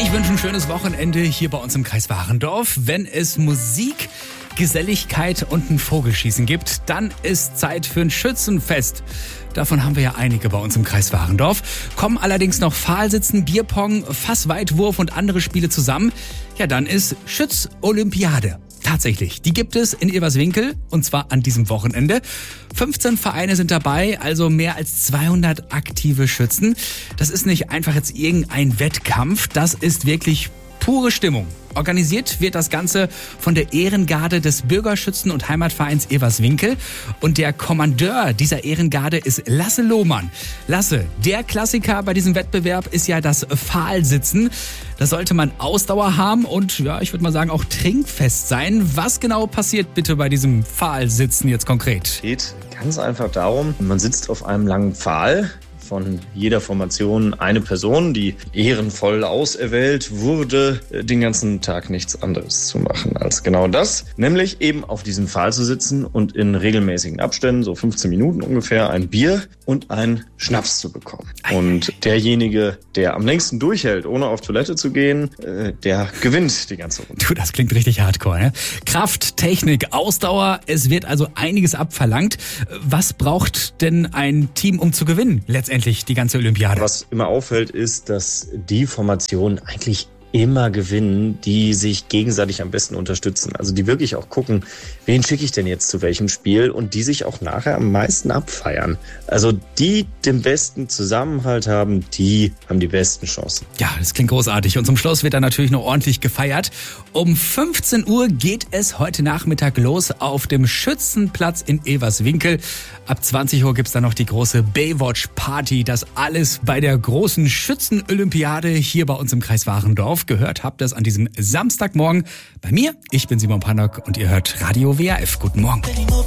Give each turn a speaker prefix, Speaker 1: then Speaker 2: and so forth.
Speaker 1: Ich wünsche ein schönes Wochenende hier bei uns im Kreis Warendorf. Wenn es Musik, Geselligkeit und ein Vogelschießen gibt, dann ist Zeit für ein Schützenfest. Davon haben wir ja einige bei uns im Kreis Warendorf. Kommen allerdings noch Pfahlsitzen, Bierpong, Fassweitwurf und andere Spiele zusammen. Ja, dann ist Schütz-Olympiade. Tatsächlich, die gibt es in Ilverswinkel und zwar an diesem Wochenende. 15 Vereine sind dabei, also mehr als 200 aktive Schützen. Das ist nicht einfach jetzt irgendein Wettkampf, das ist wirklich pure Stimmung. Organisiert wird das Ganze von der Ehrengarde des Bürgerschützen- und Heimatvereins Ilverswinkel. Und der Kommandeur dieser Ehrengarde ist Lasse Lohmann. Lasse, der Klassiker bei diesem Wettbewerb ist ja das Pfahlsitzen. Da sollte man Ausdauer haben und ja, ich würde mal sagen auch trinkfest sein. Was genau passiert bitte bei diesem Pfahlsitzen jetzt konkret?
Speaker 2: Geht ganz einfach darum, man sitzt auf einem langen Pfahl. Von jeder Formation eine Person, die ehrenvoll auserwählt wurde, den ganzen Tag nichts anderes zu machen als genau das. Nämlich eben auf diesem Pfahl zu sitzen und in regelmäßigen Abständen, so 15 Minuten ungefähr, ein Bier und einen Schnaps zu bekommen. Und derjenige, der am längsten durchhält, ohne auf Toilette zu gehen, der gewinnt die ganze Runde.
Speaker 1: Du, das klingt richtig hardcore, ne? Kraft, Technik, Ausdauer, es wird also einiges abverlangt. Was braucht denn ein Team, um zu gewinnen, letztendlich die ganze Olympiade?
Speaker 2: Was immer auffällt, ist, dass die Formationen eigentlich immer gewinnen, die sich gegenseitig am besten unterstützen. Also die wirklich auch gucken, wen schicke ich denn jetzt zu welchem Spiel und die sich auch nachher am meisten abfeiern. Also die den besten Zusammenhalt haben, die haben die besten Chancen.
Speaker 1: Ja, das klingt großartig. Und zum Schluss wird dann natürlich noch ordentlich gefeiert. Um 15 Uhr geht es heute Nachmittag los auf dem Schützenplatz in Ilverswinkel. Ab 20 Uhr gibt's dann noch die große Baywatch-Party. Das alles bei der großen Schützen-Olympiade hier bei uns im Kreis Warendorf. Gehört habt das an diesem Samstagmorgen bei mir. Ich bin Simon Pannock und ihr hört Radio WRF. Guten Morgen.